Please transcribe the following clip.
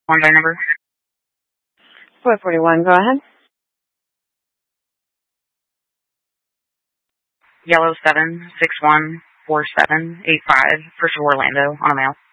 One by number. 441, go ahead. Yellow 7614785 for Orlando on a mail.